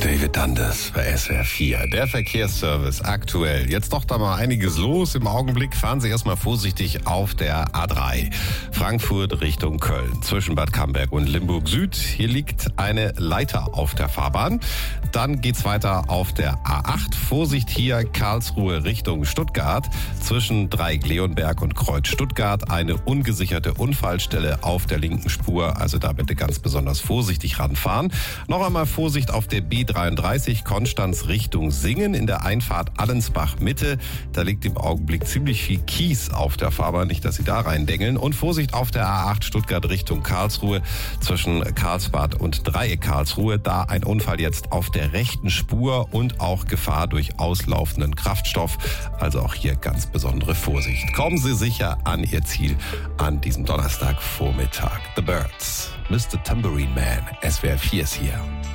David Dundas bei SWR 4. Der Verkehrsservice aktuell. Jetzt doch da mal einiges los. Im Augenblick fahren Sie erstmal vorsichtig auf der A3. Frankfurt Richtung Köln. Zwischen Bad Camberg und Limburg Süd. Hier liegt eine Leiter auf der Fahrbahn. Dann geht's weiter auf der A8. Vorsicht hier, Karlsruhe Richtung Stuttgart. Zwischen Dreieck-Leonberg und Kreuz Stuttgart eine ungesicherte Unfallstelle auf der linken Spur. Also da bitte ganz besonders vorsichtig ranfahren. Noch einmal Vorsicht auf der B33 Konstanz Richtung Singen in der Einfahrt Allensbach Mitte. Da liegt im Augenblick ziemlich viel Kies auf der Fahrbahn, nicht, dass Sie da reindengeln. Und Vorsicht auf der A8 Stuttgart Richtung Karlsruhe zwischen Karlsbad und Dreieck Karlsruhe. Da ein Unfall jetzt auf der rechten Spur und auch Gefahr durch auslaufenden Kraftstoff. Also auch hier ganz besondere Vorsicht. Kommen Sie sicher an Ihr Ziel an diesem Donnerstagvormittag. The Birds, Mr. Tambourine Man, SWR 4 ist hier.